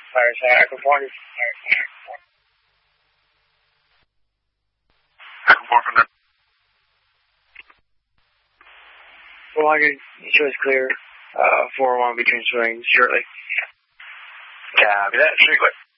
Fireside, Aqua 400. Aqua 400. 400, shows clear. 401 between swings shortly. Copy that. Strictly.